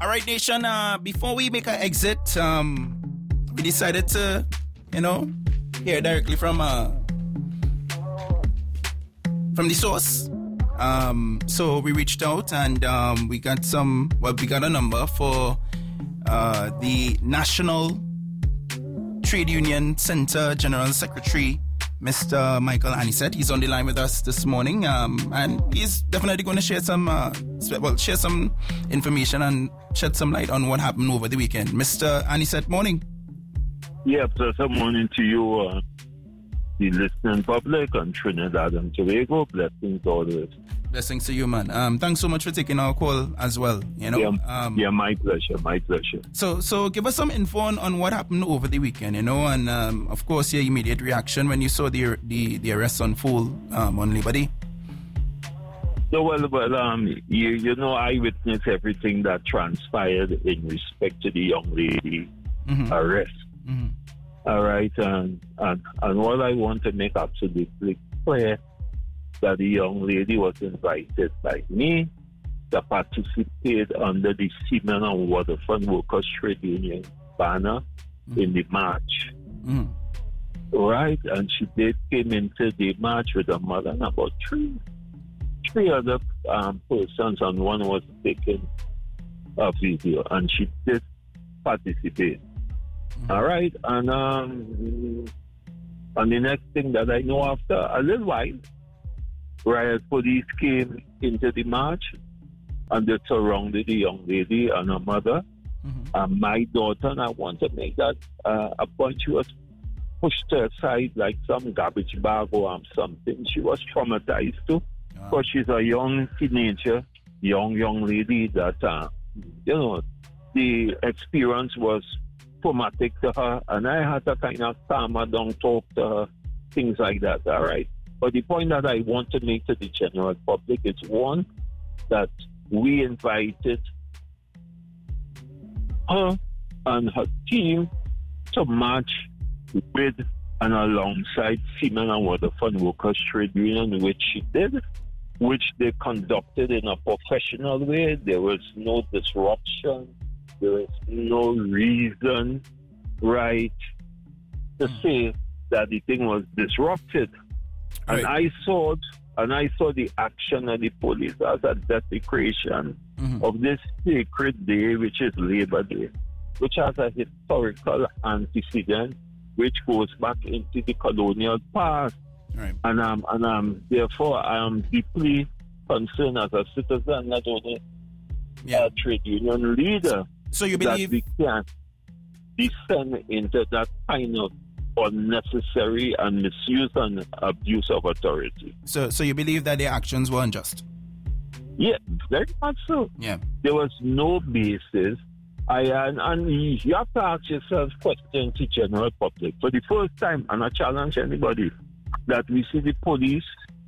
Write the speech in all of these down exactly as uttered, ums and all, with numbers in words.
All right, Nation, uh, before we make our exit, um, we decided to, you know, hear directly from uh, from the source. Um, so we reached out and um, we got some, well, we got a number for uh, the National Trade Union Center General Secretary, Mister Michael Anisette. He's on the line with us this morning, um, and he's definitely going to share some, uh, well, share some information and shed some light on what happened over the weekend. Mister Anisette, morning. Yeah, pleasant morning to you, uh, the listening public on Trinidad and Tobago. Blessings always. Blessings to you, man. Um, thanks so much for taking our call as well. You know, yeah, um, yeah, my pleasure, my pleasure. So, so give us some info on, on what happened over the weekend. You know, and um, of course, your immediate reaction when you saw the the, the arrest unfold um, on Liberty. So, well, well, um, you you know, I witnessed everything that transpired in respect to the young lady mm-hmm. arrest. Mm-hmm. All right, and, and and what I want to make absolutely clear, that the young lady was invited by me to participate under the Seamen and Waterfront Workers Trade Union banner mm-hmm. in the march. Mm-hmm. Right, and she did came into the march with her mother and about three, three other um, persons, and one was taking a video, and she did participate. Mm-hmm. All right, and um, and the next thing that I know, after a little while, riot police came into the march and they surrounded the young lady and her mother mm-hmm. and my daughter, and I want to make that uh, a point. She was pushed aside like some garbage bag or something. She was traumatized too, because wow. she's a young teenager, young young lady that uh, you know, the experience was traumatic to her, and I had to kind of calm her down, talk to her, things like that. All right. But the point that I want to make to the general public is, one, that we invited her and her team to march with and alongside Seamen and Waterfront Workers Trade Union, which she did, which they conducted in a professional way. There was no disruption. There was no reason, right, to say that the thing was disrupted. Right. And I saw, and I saw the action of the police as a desecration mm-hmm. of this sacred day, which is Labor Day, which has a historical antecedent, which goes back into the colonial past. Right. And um, and um, therefore, I am deeply concerned as a citizen, not only yeah. a trade union leader, so you believe that we can't descend into that kind of unnecessary and misuse and abuse of authority. So, so you believe that their actions were unjust? Yeah, very much so. Yeah, there was no basis. I and, and you have to ask yourself questions to general public for the first time, and I challenge anybody that we see the police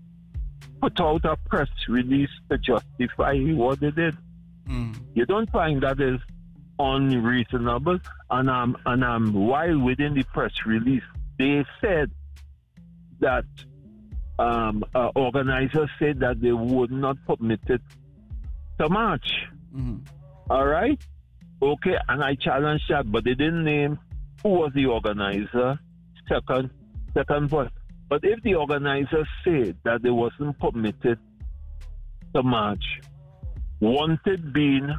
put out a press release to justify what they did. Mm. You don't find that is unreasonable, and um, and um, while within the press release, they said that um, uh, organizers said that they would not permit it to march. Mm-hmm. All right, okay, and I challenged that, but they didn't name who was the organizer. Second, second point. But if the organizers said that they wasn't permitted to march, wanted being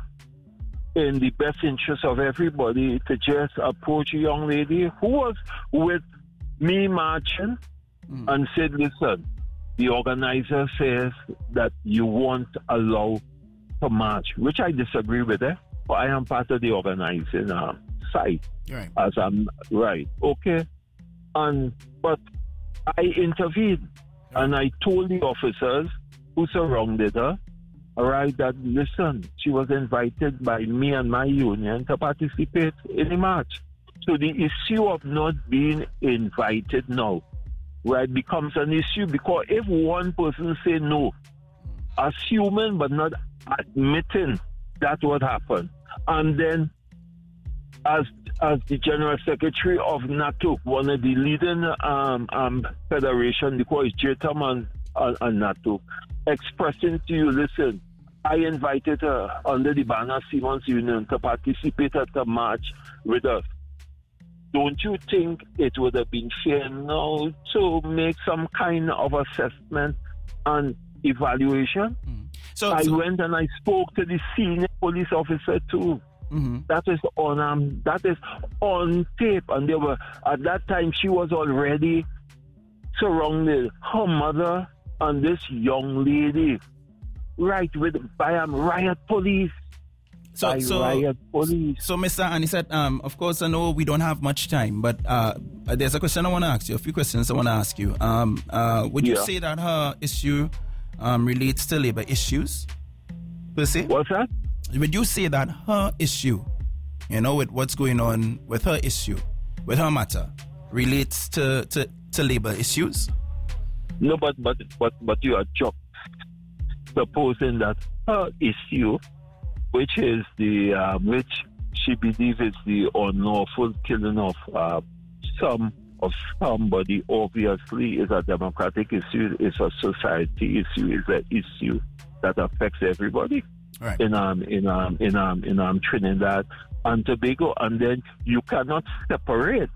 in the best interest of everybody to just approach a young lady who was with me marching mm. and said, listen, the organizer says that you won't allow to march, which I disagree with, eh? But I am part of the organizing uh, side. Right. As I'm right. Okay. And but I intervened right. and I told the officers who surrounded her, all right, that listen, she was invited by me and my union to participate in the march. So the issue of not being invited now, right, becomes an issue, because if one person say no, assuming but not admitting that what happened, and then as as the General Secretary of NATO, one of the leading um, um, federation, because it's J T A M and, and, and NATO, expressing to you, listen, I invited her under the banner Seaman's Union to participate at the march with us. Don't you think it would have been fair now to make some kind of assessment and evaluation? Mm. So, I so, went and I spoke to the senior police officer too. mm-hmm. That is on um, that is on tape, and they were at that time she was already surrounded, her mother and this young lady, right with by um, riot police. So, by so, riot police. So, Mister Anisette, um, of course, I know we don't have much time, but uh, there's a question I want to ask you, a few questions I want to ask you. Um, uh, would you Yeah. say that her issue um, relates to labor issues, per se? What's that? Would you say that her issue, you know, with what's going on with her issue, with her matter, relates to, to, to labor issues? No, but but but but you are just supposing that her issue, which is the uh, which she believes is the unlawful killing of uh, some of somebody, obviously is a democratic issue, is a society issue, is an issue that affects everybody. Right. in um in um in um in um Trinidad and Tobago, and then you cannot separate.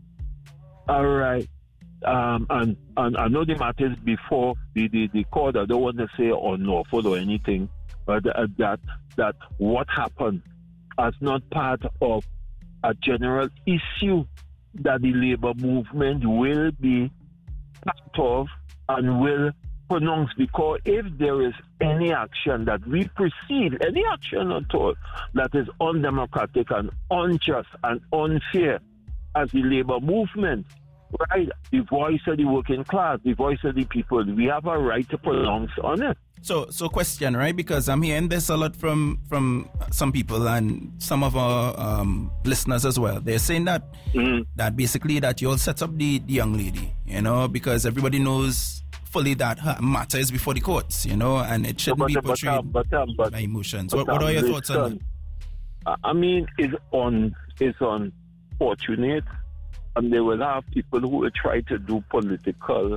All right. Um and, and I know the matters before the, the, the court. I don't want to say unlawful or anything, but uh, that that what happened as not part of a general issue that the labor movement will be part of and will pronounce, because if there is any action that we perceive, any action at all that is undemocratic and unjust and unfair as the labor movement, right, the voice of the working class, the voice of the people, we have a right to pronounce on it. So, so question, right? Because I'm hearing this a lot from from some people and some of our um, listeners as well. They're saying that mm. that basically that you all set up the, the young lady, you know, because everybody knows fully that her matter is before the courts, you know, and it shouldn't but, be but, portrayed but, but, but, by emotions. But, what, what are your thoughts on that? I mean, it's on it's unfortunate, and they will have people who will try to do political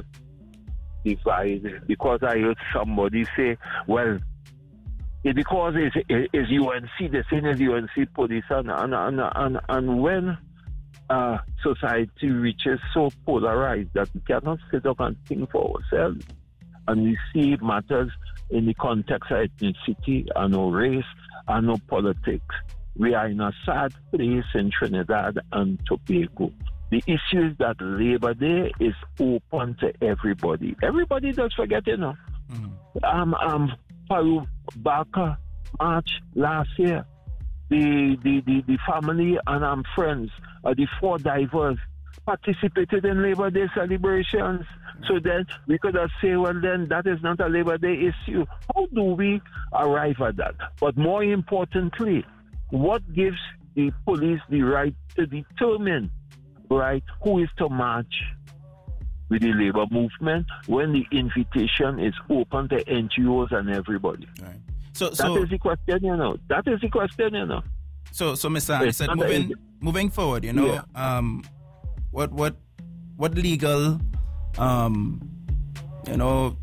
divide, because I heard somebody say, well, it's because it's, it's U N C, the same as U N C police, and, and, and, and, and when uh, society reaches so polarized that we cannot sit up and think for ourselves, and we see matters in the context of ethnicity and no race and no politics, we are in a sad place in Trinidad and Tobago. The issue is that Labor Day is open to everybody. Everybody does forget, you know. Mm-hmm. Um, um, Farouk Baka March last year, the the, the, the family and um, friends of the four divers participated in Labor Day celebrations. Mm-hmm. So then we could have said, well, then that is not a Labor Day issue. How do we arrive at that? But more importantly, what gives the police the right to determine, right, who is to march with the labor movement when the invitation is open to N G Os and everybody? Right. So, that so, is the question, you know. That is the question, you know. So, so, Mister Anisette, moving, moving forward, you know, yeah. um, what, what, what legal, um, you know,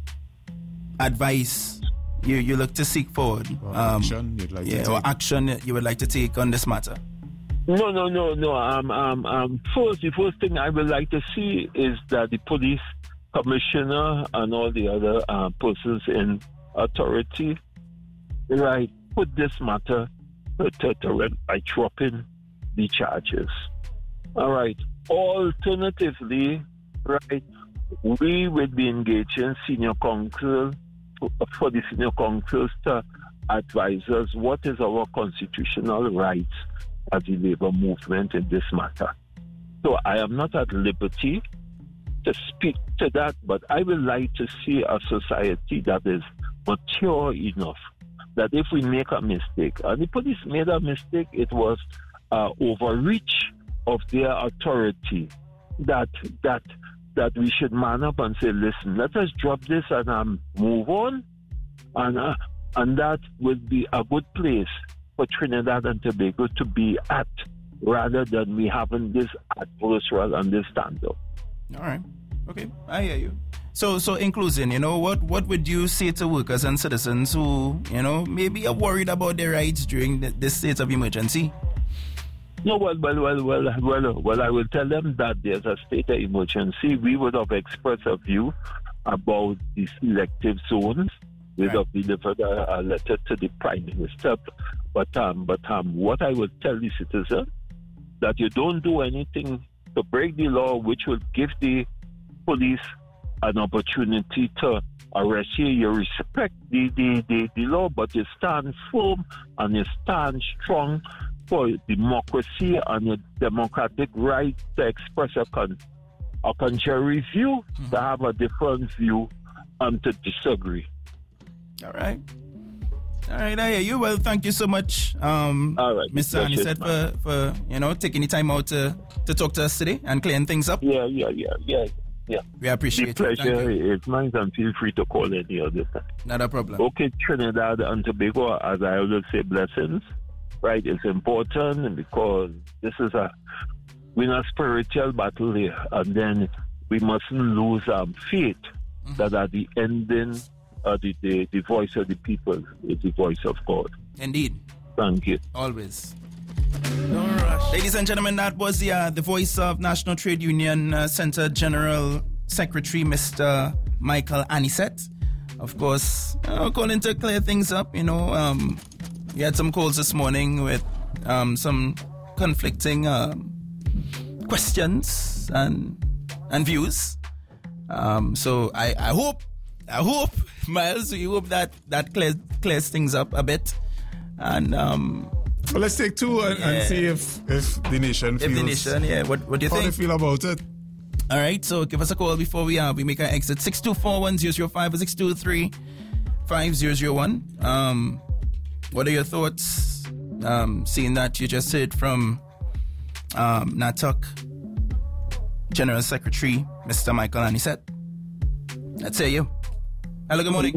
advice you you look to seek forward? Or um, action you'd like yeah, to or take? action you would like to take on this matter? No, no, no, no. Um, um, um, first, the first thing I would like to see is that the police commissioner and all the other uh, persons in authority, right, put this matter to, to rest by dropping the charges. All right. Alternatively, right, we would be engaging senior counsel for the senior counsels to advise us what is our constitutional rights as the labor movement in this matter. So I am not at liberty to speak to that, but I would like to see a society that is mature enough that if we make a mistake, and the police made a mistake, it was uh, overreach of their authority, that that that we should man up and say, listen, let us drop this and um, move on, and uh, and that would be a good place for Trinidad and Tobago to be at, rather than we having this adversarial and this standoff. All right. Okay, I hear you. So, so in closing, you know, what, what would you say to workers and citizens who, you know, maybe are worried about their rights during the, this state of emergency? No, well, well, well, well, well, well, I will tell them that there's a state of emergency. We would have expressed a view about the selective zones. We would Right. have delivered a, a letter to the Prime Minister. But, um, but um, what I would tell the citizen, that you don't do anything to break the law, which will give the police an opportunity to arrest you. You respect the, the, the, the law, but you stand firm and you stand strong for democracy and your democratic right to express a, con- a contrary view, mm-hmm. to have a different view, and to disagree. All right. All right, I hear you. Well, thank you so much, um, All right, Mister Anisette, for, for, you know, taking the time out to, to talk to us today and clearing things up. Yeah, yeah, yeah, yeah, yeah. We appreciate the it. Thank pleasure you. is mine, and feel free to call any other time. Not a problem. Okay, Trinidad and Tobago, as I always say, blessings, right? It's important because this is a, we're in a spiritual battle here, and then we mustn't lose um, faith mm-hmm. that at the ending, uh, the, the, the voice of the people is the voice of God. Indeed. Thank you. Always. Don't rush. Ladies and gentlemen, that was the, uh, the voice of National Trade Union uh, Center General Secretary, Mister Michael Anisette. Of course, uh, calling to clear things up. You know, um, we had some calls this morning with um, some conflicting um, questions and and views. Um, so I, I hope, I hope, Miles, we hope that that clears, clears things up a bit. And um, well, let's take two and, yeah. and see if, if the nation feels... If the nation, yeah. What, what do you how think? How they feel about it. All right, so give us a call before we uh, we make our exit. six two four, one zero zero five or six two three, five zero zero one. Um, what are your thoughts, um, seeing that you just heard from um, N A T U C General Secretary, Mister Michael Anisette? Let's hear you. Hello, good morning.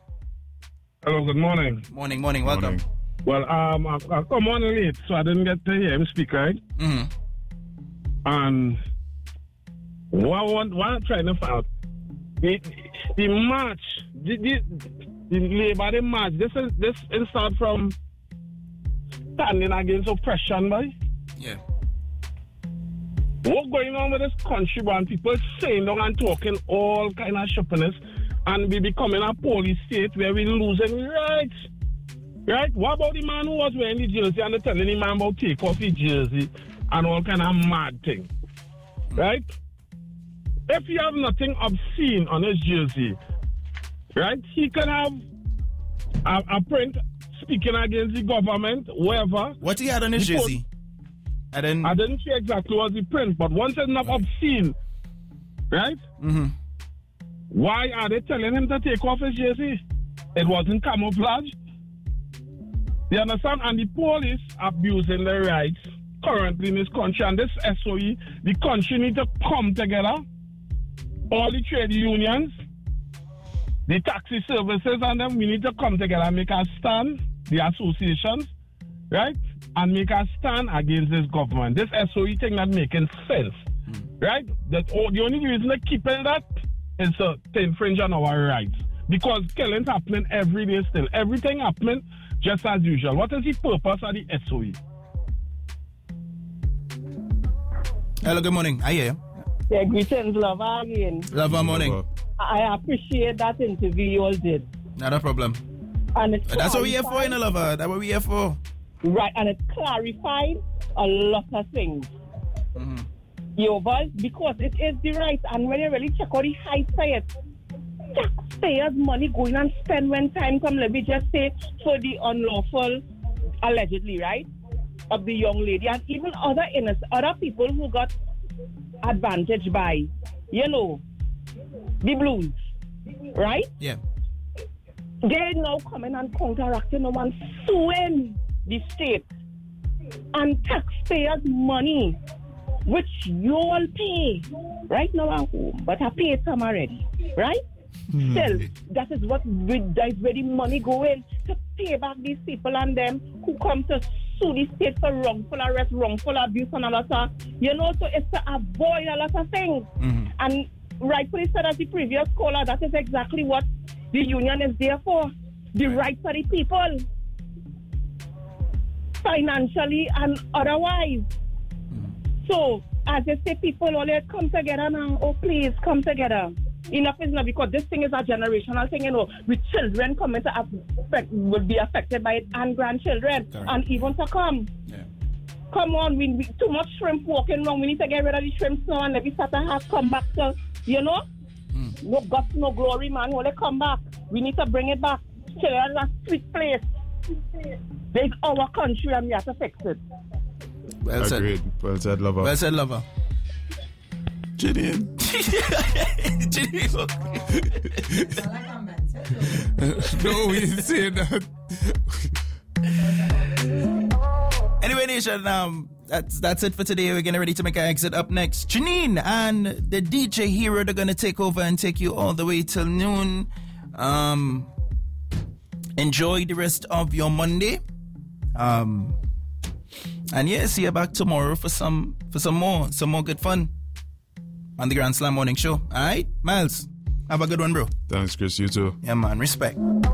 Hello, good morning. Morning, morning, welcome. Morning. Well, um, I, I come on late, so I didn't get to hear him speak, right? Mm-hmm. And what I want, what I'm trying to find out, the, the march, the, the, the labor, the march, this is this is start from standing against oppression, boy. Yeah. What's going on with this country, man? People saying down and talking all kind of shoppiness, and we becoming a police state where we losing rights. Right? What about the man who was wearing the jersey and telling the man about take off his jersey and all kind of mad thing? Right? If he have nothing obscene on his jersey, right, he can have a, a print speaking against the government, whatever. What he had on his Because jersey? I didn't... I didn't see exactly what the print, but once it's not obscene, right? Mm-hmm. Why are they telling him to take off his jersey? It wasn't camouflage. You understand? And the police abusing their rights currently in this country. And this S O E, the country need to come together. All the trade unions, the taxi services, and them, we need to come together and make a stand, the associations, right? And make a stand against this government. This S O E thing not making sense, mm. right? That oh, the only reason they're keeping that is uh, to infringe on our rights. Because killing's happening every day still. Everything happening just as usual. What is the purpose of the S O E? Hello, good morning. I hear you. Yeah, greetings, lover again. Lover, morning. I appreciate that interview you all did. Not a problem. And it That's what we're here for, you know, lover. That's what we're here for. Right, and it clarified a lot of things. Mm-hmm. You know, because it is the right, and when you really check out the heights of it, taxpayers' money going and spend when time comes, let me just say, for the unlawful, allegedly, right, of the young lady, and even other innocent, other people who got advantaged by, you know, the blues, right? Yeah. They're now coming and counteracting them and suing the state and taxpayers' money, which you all pay right now at home, but I paid some already, right? Mm. Still, that is what that is where the money going to pay back these people and them who come to sue the state for wrongful arrest, wrongful abuse, and a lot of, you know, so it's to avoid a lot of things. Mm-hmm. And rightfully said as the previous caller, that is exactly what the union is there for. The rights of the people, financially and otherwise. Mm. So, as I say, people always come together now. Oh, please, come together. Enough is enough, because this thing is a generational thing, you know, with children coming to affect, will be affected by it, and grandchildren, Correct. And even to come. Yeah. Come on, we, we too much shrimp walking around. We need to get rid of the shrimps now and let me start to have come back to, you know, mm. no guts, no glory, man. When they come back, we need to bring it back. Children is a sweet place. It's our country and we have to fix it. Well said. Agreed. Well said, lover. Well said, lover. Janine. Janine. No, we didn't say that. Anyway, Nation, um, that's that's it for today. We're getting ready to make our exit. Up next, Janine and the D J Hero, they're going to take over and take you all the way till noon. Um, enjoy the rest of your Monday. Um, and yeah, see you back tomorrow for some for some more some more good fun on the Grand Slam Morning Show. All right, Miles, have a good one, bro. Thanks, Chris. You too. Yeah, man. Respect.